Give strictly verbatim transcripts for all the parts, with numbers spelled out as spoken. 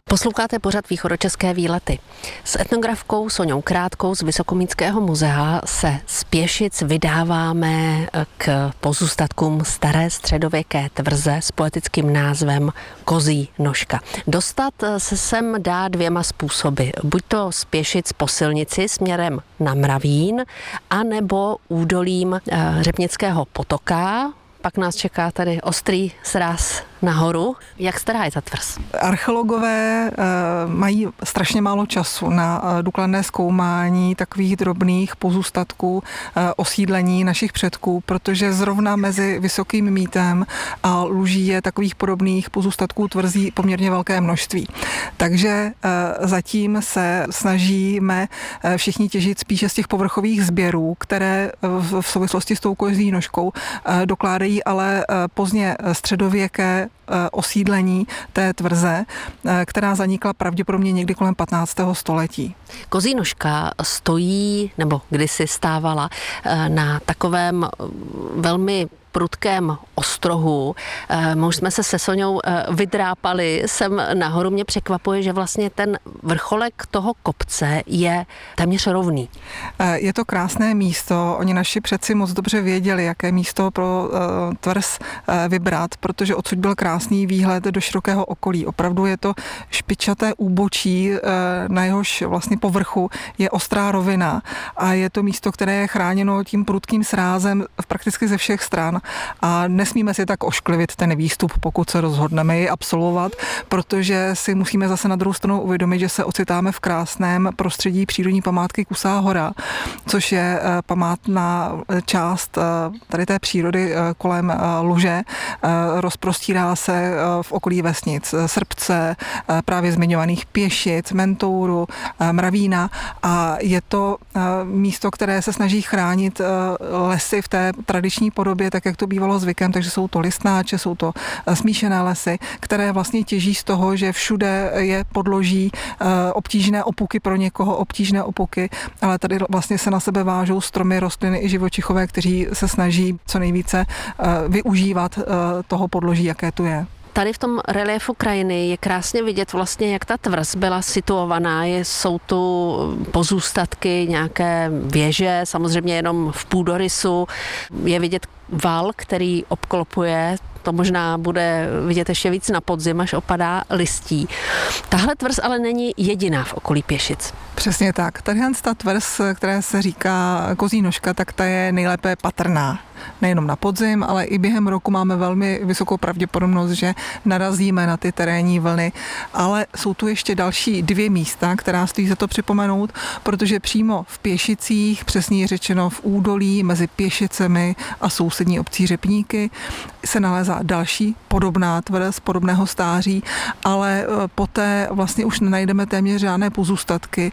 Posloucháte pořad Východočeské výlety. S etnografkou Soňou Krátkou z Vysokomínského muzea se z Pěšic vydáváme k pozůstatkům staré středověké tvrze s poetickým názvem Kozí nožka. Dostat se sem dá dvěma způsoby. Buď to z Pěšic po silnici směrem na Mravín, anebo údolím Řepnického potoka. Pak nás čeká tady ostrý sráz nahoru. Jak stará je ta tvrz? Archeologové e, mají strašně málo času na e, důkladné zkoumání takových drobných pozůstatků e, osídlení našich předků, protože zrovna mezi Vysokým Mítem a Luží je takových podobných pozůstatků tvrzí poměrně velké množství. Takže e, zatím se snažíme e, všichni těžit spíše z těch povrchových sběrů, které v, v souvislosti s tou kozí nožkou e, dokládají ale e, pozdně středověké osídlení té tvrze, která zanikla pravděpodobně někdy kolem patnáctého století. Kozí nožka stojí, nebo kdysi stávala, na takovém velmi prudkém ostrohu. My už jsme se se Soňou vydrápali sem nahoru. Mě překvapuje, že vlastně ten vrcholek toho kopce je téměř rovný. Je to krásné místo. Oni naši předci moc dobře věděli, jaké místo pro tvrz vybrat, protože odsud byl krásný výhled do širokého okolí. Opravdu je to špičaté úbočí, na jehož vlastně povrchu je ostrá rovina a je to místo, které je chráněno tím prudkým srázem prakticky ze všech stran. A nesmíme si tak ošklivit ten výstup, pokud se rozhodneme ji absolvovat, protože si musíme zase na druhou stranu uvědomit, že se ocitáme v krásném prostředí přírodní památky Kusá hora, což je památná část tady té přírody kolem Luže. Rozprostírá se v okolí vesnic Srbce, právě zmiňovaných Pěšic, Mentouru, Mravína a je to místo, které se snaží chránit lesy v té tradiční podobě, tak jak to bývalo zvykem, takže jsou to listnáče, jsou to smíšené lesy, které vlastně těží z toho, že všude je podloží obtížné opuky pro někoho, obtížné opuky, ale tady vlastně se na sebe vážou stromy, rostliny i živočichové, kteří se snaží co nejvíce využívat toho podloží, jaké tu je. Tady v tom reliefu krajiny je krásně vidět vlastně, jak ta tvrz byla situovaná. Jsou tu pozůstatky, nějaké věže, samozřejmě jenom v půdorysu. Je vidět val, který obklopuje, to možná bude vidět ještě víc na podzim, až opadá listí. Tahle tvrz ale není jediná v okolí Pěšic. Přesně tak. Tady ta tvrz, která se říká Kozí nožka, tak ta je nejlépe patrná. Nejenom na podzim, ale i během roku máme velmi vysokou pravděpodobnost, že narazíme na ty terénní vlny. Ale jsou tu ještě další dvě místa, která stojí za to připomenout, protože přímo v Pěšicích, přesněji řečeno v údolí mezi Pěšicemi a sousední obcí Řepníky, se nalézá další podobná tvrz, podobného stáří, ale poté vlastně už nenajdeme téměř žádné pozůstatky,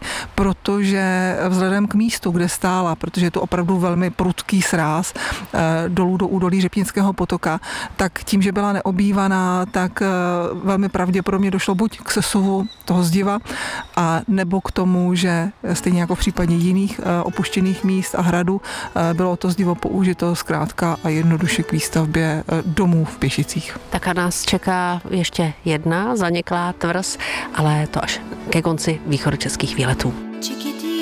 protože vzhledem k místu, kde stála, protože je to opravdu velmi prudký sráz dolů do údolí Řepnického potoka, tak tím, že byla neobývaná, tak velmi pravděpodobně došlo buď k sesuvu toho zdiva, a nebo k tomu, že stejně jako v případě jiných opuštěných míst a hradů bylo to zdivo použito zkrátka a jednoduše k výstavbě domů v Pěšicích. Tak a nás čeká ještě jedna zaniklá tvrz, ale to až ke konci východočeských výletů.